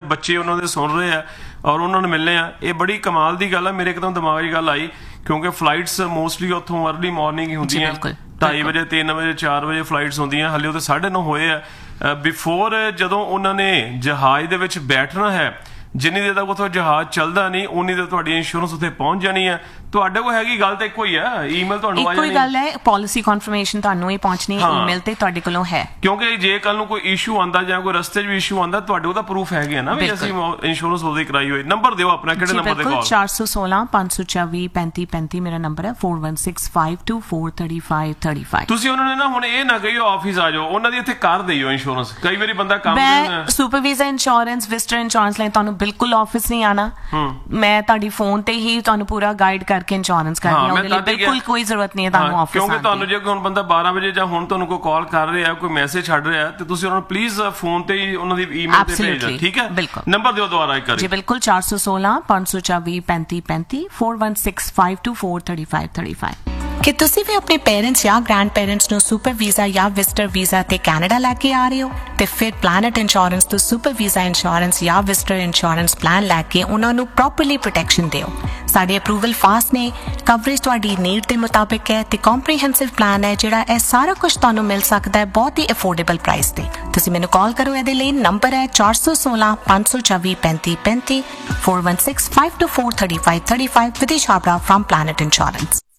ਬੱਚੇ ਉਹਨਾਂ ਦੇ ਸੁਣ ਰਹੇ ਆ ਔਰ ਉਹਨਾਂ ਨੂੰ ਮਿਲਨੇ ਆ। ਇਹ ਬੜੀ ਕਮਾਲ ਦੀ ਗੱਲ ਆ। ਮੇਰੇ ਇੱਕਦਮ ਦਿਮਾਗ 'ਚ ਗੱਲ ਆਈ ਕਿਉਂਕਿ ਫਲਾਈਟਸ ਮੋਸਟਲੀ ਉੱਥੋਂ अर्ਲੀ ਮਾਰਨਿੰਗ ਹੀ ਹੁੰਦੀਆਂ, 2:30 ਵਜੇ 3 ਵਜੇ 4 ਵਜੇ ਫਲਾਈਟਸ ਹੁੰਦੀਆਂ। ਹਾਲੇ ਉਹ ਤਾਂ 9:30 ਹੋਏ ਆ। ਬਿਫੋਰ ਜਦੋਂ ਉਹਨਾਂ ਨੇ ਜਹਾਜ਼ ਦੇ ਵਿੱਚ ਬੈਠਣਾ ਹੈ, ਜਿੰਨੀ ਦੇਰ ਤੱਕ ਉੱਥੋਂ ਜਹਾਜ਼ ਚੱਲਦਾ ਨਹੀਂ ਉਨੀ ਦੇਰ ਤੁਹਾਡੀ ਇੰਸ਼ੋਰੈਂਸ ਉੱਥੇ ਪਹੁੰਚ ਜਾਣੀ ਹੈ। ਤੁਹਾਡੇ ਕੋਲ ਹੈਗੀ ਗੱਲ ਤਾਂ ਇੱਕੋ ਹੀ ਆ, ਈਮੇਲ ਤੁਹਾਨੂੰ ਆ ਜਾਣੀ। ਇੱਕੋ ਹੀ ਗੱਲ ਹੈ, ਪਾਲਿਸੀ ਕਨਫਰਮੇਸ਼ਨ ਤੁਹਾਨੂੰ ਹੀ ਪਹੁੰਚਣੀ ਈਮੇਲ ਤੇ ਤੁਹਾਡੇ ਕੋਲੋਂ ਹੈ। ਕਿਉਂਕਿ ਜੇ ਕੱਲ ਨੂੰ ਕੋਈ ਇਸ਼ੂ ਆਉਂਦਾ ਜਾਂ ਕੋਈ ਰਸਤੇ 'ਚ ਵੀ ਇਸ਼ੂ ਆਉਂਦਾ, ਤੁਹਾਡੇ ਕੋਲ ਤਾਂ ਪ੍ਰੂਫ ਹੈਗੇ ਨਾ ਵੀ ਅਸੀਂ ਇੰਸ਼ੋਰੈਂਸ ਉਹਦੀ ਕਰਾਈ ਹੋਈ। ਨੰਬਰ ਦਿਓ ਆਪਣਾ, ਕਿਹੜੇ ਨੰਬਰ ਤੇ ਕਾਲ? 416 524 3535 ਮੇਰਾ ਨੰਬਰ ਹੈ। 4165243535। ਤੁਸੀਂ ਉਹਨਾਂ ਨੇ ਨਾ ਹੁਣ ਇਹ ਨਾ ਕਹੀਓ ਆਫਿਸ ਆ ਜਾਓ, ਉਹਨਾਂ ਦੀ ਇੱਥੇ ਕਰ ਦਿਓ ਇੰਸ਼ੋਰੈਂਸ। ਕਈ ਵਾਰੀ ਬੰਦਾ ਕੰਮ super visa insurance, visitor insurance ਲਈ ਤੁਹਾਨੂੰ ਬਿਲਕੁਲ ਆਫਿਸ ਨਹੀਂ ਆਣਾ। ਮੈਂ ਤੁਹਾਡੀ ਫੋਨ ਤੇ ਹੀ ਤੁਹਾਨੂੰ ਪੂਰਾ ਗਾਈਡ ਕਰਕੇ ਇੰਸ਼ੋਰੈਂਸ ਕਰਨੀ ਹੈ। ਉਹਦੇ ਲਈ ਬਿਲਕੁਲ ਕੋਈ ਜ਼ਰੂਰਤ ਨਹੀਂ ਹੈ ਤੁਹਾਨੂੰ ਆਫਿਸ ਆਉਣ ਦੀ। ਕਿਉਂਕਿ ਤੁਹਾਨੂੰ ਜੇ ਹੁਣ ਬੰਦਾ 12 ਵਜੇ ਜਾਂ ਹੁਣ ਤੁਹਾਨੂੰ ਕੋਈ ਕਾਲ ਕਰ ਰਿਹਾ, ਕੋਈ ਮੈਸੇਜ ਛੱਡ ਰਿਹਾ, ਤੇ ਤੁਸੀਂ ਉਹਨਾਂ ਨੂੰ ਪਲੀਜ਼ ਫੋਨ ਤੇ ਹੀ ਉਹਨਾਂ ਦੀ ਈਮੇਲ ਤੇ ਭੇਜ ਦਿਓ, ਠੀਕ ਹੈ? ਨੰਬਰ ਦਿਓ ਦੁਬਾਰਾ ਇੱਕ ਵਾਰੀ ਜੀ। ਬਿਲਕੁਲ 416 524 3535 4165243535। ਕਿ ਤੁਸੀਂ ਵੀ ਆਪਣੇ ਪੇਰੈਂਟਸ ਜਾਂ ਗ੍ਰੈਂਡ ਪੇਰੈਂਟਸ ਨੂੰ ਸੁਪਰ ਵੀਜ਼ਾ ਜਾਂ ਵਿਜ਼ਟਰ ਵੀਜ਼ਾ ਤੇ ਕੈਨੇਡਾ ਲੈ ਕੇ ਆ ਰਹੇ ਹੋ, ਤੇ ਫਿਰ ਪਲੈਨਟ ਇੰਸ਼ੋਰੈਂਸ ਤੋਂ ਸੁਪਰ ਵੀਜ਼ਾ ਇੰਸ਼ੋਰੈਂਸ ਜਾਂ ਵਿਜ਼ਟਰ ਇੰਸ਼ੋਰੈਂਸ ਪਲਾਨ ਲੈ ਕੇ ਉਹਨਾਂ ਨੂੰ ਪ੍ਰੋਪਰਲੀ ਪ੍ਰੋਟੈਕਸ਼ਨ ਦਿਓ। ਸਾਡੇ ਅਪਰੂਵਲ ਫਾਸਟ ਨੇ, ਕਵਰੇਜ ਤੁਹਾਡੀ ਨੀਡ ਦੇ ਮੁਤਾਬਿਕ ਹੈ, ਤੇ ਕੰਪਰੀਹੈਂਸਿਵ ਪਲਾਨ ਹੈ ਜਿਹੜਾ ਇਹ ਸਾਰਾ ਕੁਝ ਤੁਹਾਨੂੰ ਮਿਲ ਸਕਦਾ ਹੈ ਬਹੁਤ ਹੀ ਅਫੋਰਡੇਬਲ ਪ੍ਰਾਈਸ ਤੇ। ਤੁਸੀਂ ਮੈਨੂੰ ਕਾਲ ਕਰੋ, ਇਹਦੇ ਲਈ ਨੰਬਰ ਹੈ 416 524 3535 4165243535 ਵਿਦੇਸ਼ ਛਾਬੜਾ ਫਰਮ ਪਲੈਨਟ ਇੰਸ਼ੋਰੈਂਸ।